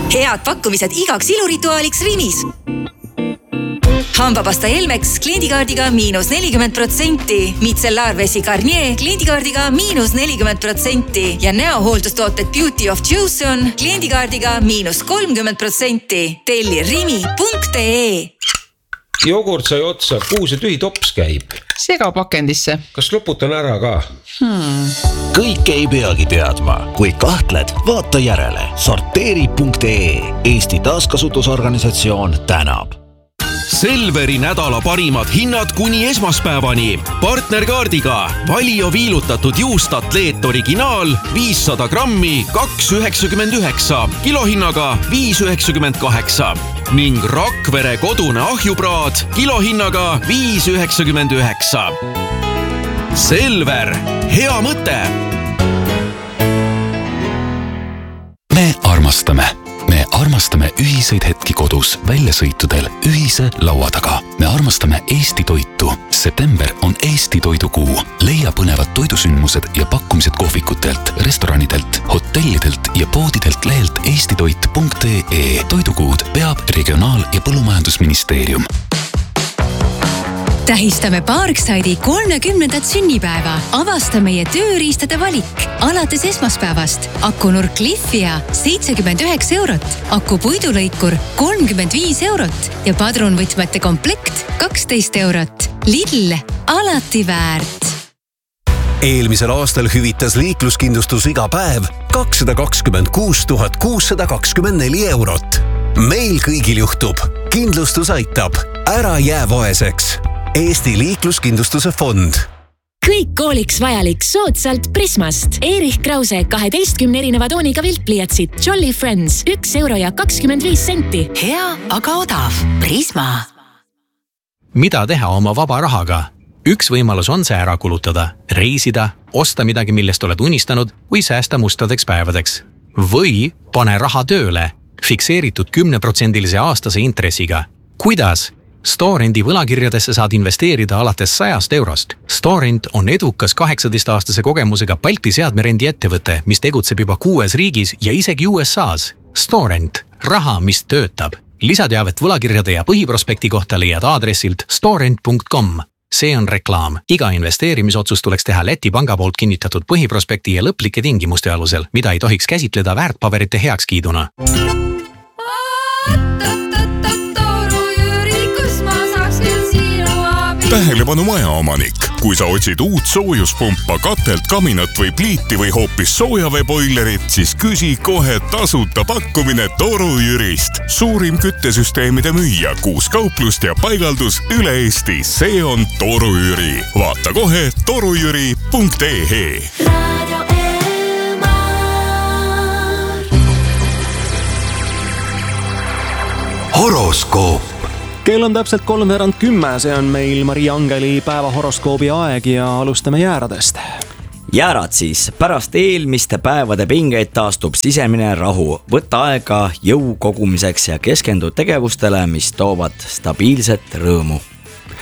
Head pakkumised igaks ilurituaaliks Rimis. Hambapasta Elmex kliendikaardiga -40%, Micellarvesi Garnier kliendikaardiga -40% ja näohooldustooted Beauty of Joseon kliendikaardiga -30%. Telli rimi.ee. Jogurt sai otsa, kuhu see tühi tops käib? Segapakendisse. Kas loputan ära ka? Kõik ei peagi teadma. Kui kahtled, vaata järele. Sorteeri.ee. Eesti taaskasutusorganisatsioon tänab. Selveri nädala parimad hinnad kuni esmaspäevani. Partnerkaardiga Valio viilutatud juustatleet originaal 500 grammi 2,99, kilohinnaga 5,98 ning Rakvere kodune ahjupraad kilohinnaga 5,99. Selver, hea mõte! Me armastame ühiseid hetki kodus, väljasõitudel, ühise laua taga. Me armastame Eesti toitu. September on Eesti toidukuu. Leia põnevad toidusündmused ja pakkumised kohvikutelt, restoranidelt, hotellidelt ja poodidelt lehelt eestitoit.ee. Toidukuud peab Regionaal- ja Põllumajandusministeerium. Tähistame Parkside'i 30. sünnipäeva. Avasta meie tööriistade valik. Alates esmaspäevast akunurk Lifia 79 €, akupuidulõikur 35 € ja padrunvõtmete komplekt 12 €. Lidl, alati väärt. Eelmisel aastal hüvitas liikluskindlustus iga päev 226 624 €. Meil kõigil juhtub. Kindlustus aitab. Ära jää vaeseks. Eesti liikluskindlustuse fond. Kõik kooliks vajalik soodsalt Prismast. Erich Krause 12 erineva tooniga viltpliiatsid. Jolly Friends 1,25 €. Hea, aga odav. Prisma. Mida teha oma vaba rahaga? Üks võimalus on see ära kulutada, reisida, osta midagi, millest oled unistanud või säästa mustadeks päevadeks. Või pane raha tööle, fikseeritud 10% aastase intressiga. Kuidas? Storenti võlakirjadesse saad investeerida alates 100 €. Storent on edukas 18-aastase kogemusega Balti seadmerendi ettevõte, mis tegutseb juba 6 riigis ja isegi USA's. Storent, raha, mis töötab. Lisateavet võlakirjade ja põhiprospekti kohta leiad aadressilt storent.com. See on reklaam. Iga investeerimisotsus tuleks teha Läti panga poolt kinnitatud põhiprospekti ja lõplike tingimuste alusel, mida ei tohiks käsitleda väärtpaberite heakskiiduna. Tähelepanu majaomanik. Kui sa otsid uut soojuspumpa, katelt, kaminat või pliiti või hoopis soojaveeboilerit, siis küsi kohe tasuta pakkumine Torujürist. Suurim küttesüsteemide müüja, 6 kauplust ja paigaldus üle Eesti. See on Torujüri. Vaata kohe torujüri.ee. Horoskoop. Kell on täpselt 3:10, see on meil Maria Angeli päevahoroskoobi aeg ja alustame jääradest. Jäärad siis, pärast eelmiste päevade pingeid taastub sisemine rahu. Võtta aega jõu kogumiseks ja keskendu tegevustele, mis toovad stabiilset rõõmu.